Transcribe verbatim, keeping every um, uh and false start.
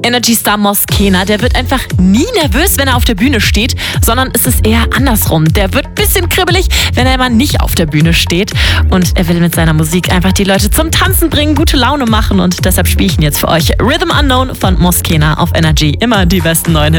Energy-Star Moskena, der wird einfach nie nervös, wenn er auf der Bühne steht, sondern es ist eher andersrum. Der wird ein bisschen kribbelig, wenn er mal nicht auf der Bühne steht. Und er will mit seiner Musik einfach die Leute zum Tanzen bringen, gute Laune machen. Und deshalb spiele ich ihn jetzt für euch. Rhythm Unknown von Moskena auf Energy. Immer die besten neuen Hits.